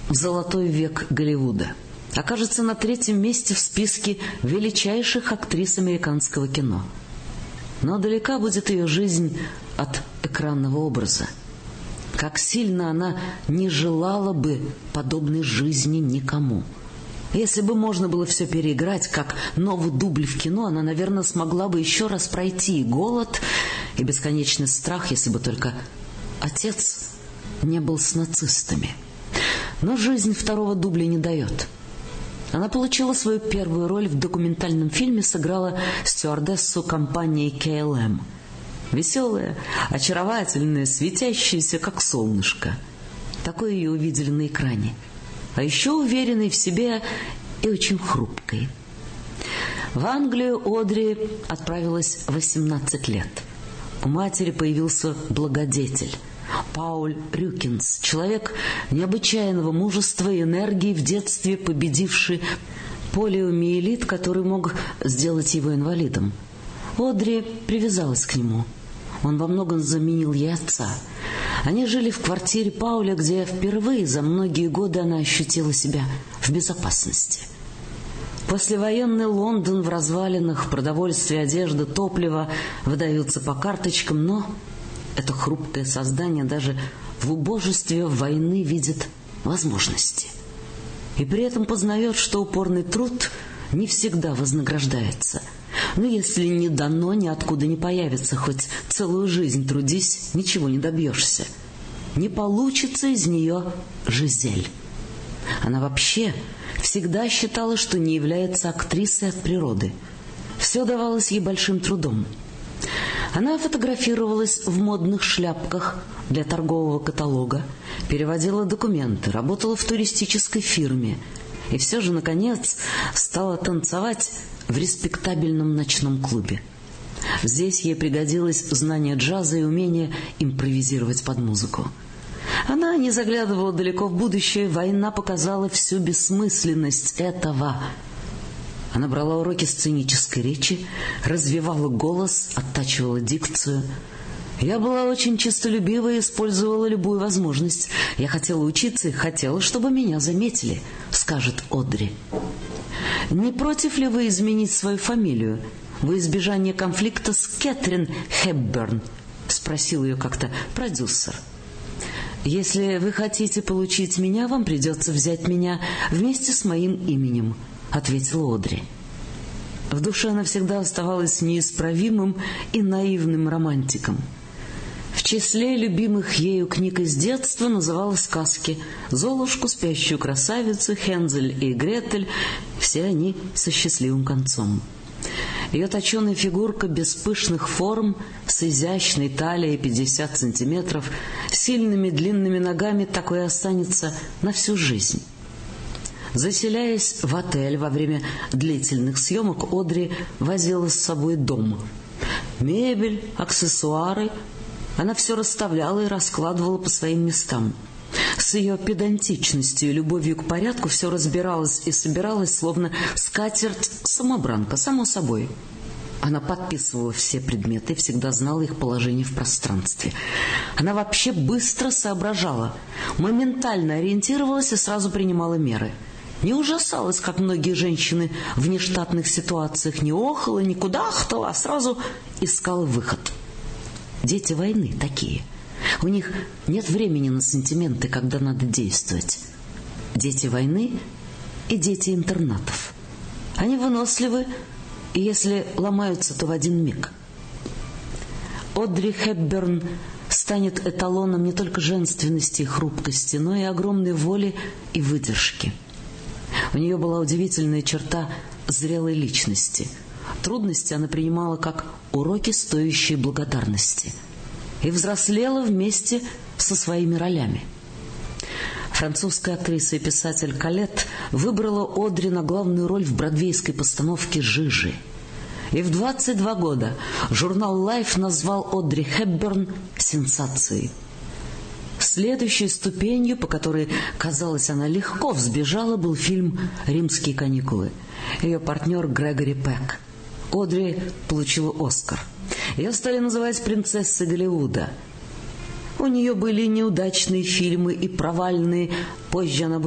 в золотой век Голливуда. Окажется на 3-м месте в списке величайших актрис американского кино. Но далека будет ее жизнь от экранного образа. Как сильно она не желала бы подобной жизни никому. Если бы можно было все переиграть, как новый дубль в кино, она, наверное, смогла бы еще раз пройти и голод, и бесконечный страх, если бы только отец не был с нацистами. Но жизнь второго дубля не дает. Она получила свою первую роль в документальном фильме, сыграла стюардессу компании KLM. Веселая, очаровательная, светящаяся, как солнышко. Такое ее увидели на экране. А еще уверенной в себе и очень хрупкой. В Англию Одри отправилась в 18 лет. У матери появился благодетель Пауль Рюкинс, человек необычайного мужества и энергии, в детстве победивший полиомиелит, который мог сделать его инвалидом. Одри привязалась к нему. Он во многом заменил ей отца. Они жили в квартире Пауля, где впервые за многие годы она ощутила себя в безопасности. Послевоенный Лондон в развалинах, продовольствие, одежда, топливо выдаются по карточкам, но это хрупкое создание даже в убожестве войны видит возможности. И при этом познает, что упорный труд не всегда вознаграждается. Но если не дано, ниоткуда не появится. Хоть целую жизнь трудись, ничего не добьешься. Не получится из нее Жизель. Она вообще всегда считала, что не является актрисой от природы. Все давалось ей большим трудом. Она фотографировалась в модных шляпках для торгового каталога, переводила документы, работала в туристической фирме и все же, наконец, стала танцевать в респектабельном ночном клубе. Здесь ей пригодилось знание джаза и умение импровизировать под музыку. Она не заглядывала далеко в будущее, война показала всю бессмысленность этого. Она брала уроки сценической речи, развивала голос, оттачивала дикцию. Я была очень честолюбива и использовала любую возможность. Я хотела учиться и хотела, чтобы меня заметили, скажет Одри. Не против ли вы изменить свою фамилию во избежание конфликта с Кэтрин Хепберн? Спросил ее как-то продюсер. Если вы хотите получить меня, вам придется взять меня вместе с моим именем, ответила Одри. В душе она всегда оставалась неисправимым и наивным романтиком. В числе любимых ею книг из детства называла сказки «Золушку, спящую красавицу», «Хензель и Гретель». Все они со счастливым концом. Ее точеная фигурка без пышных форм, с изящной талией 50 сантиметров, сильными длинными ногами, такое останется на всю жизнь. Заселяясь в отель во время длительных съемок, Одри возила с собой дом. Мебель, аксессуары. Она все расставляла и раскладывала по своим местам. С ее педантичностью и любовью к порядку все разбиралось и собиралось, словно скатерть-самобранка, само собой. Она подписывала все предметы и всегда знала их положение в пространстве. Она вообще быстро соображала, моментально ориентировалась и сразу принимала меры. Не ужасалась, как многие женщины в нештатных ситуациях, не охала, не кудахтала, а сразу искала выход. Дети войны такие. У них нет времени на сантименты, когда надо действовать. Дети войны и дети интернатов. Они выносливы, и если ломаются, то в один миг. Одри Хепберн станет эталоном не только женственности и хрупкости, но и огромной воли и выдержки. У нее была удивительная черта зрелой личности. Трудности она принимала как уроки, стоящие благодарности, и взрослела вместе со своими ролями. Французская актриса и писатель Калет выбрала Одри на главную роль в бродвейской постановке «Жижи». И в 22 года журнал Life назвал Одри Хепберн сенсацией. Следующей ступенью, по которой, казалось, она легко взбежала, был фильм «Римские каникулы». Ее партнер Грегори Пек. Одри получила Оскар. Ее стали называть принцессой Голливуда. У нее были неудачные фильмы и провальные. Позже она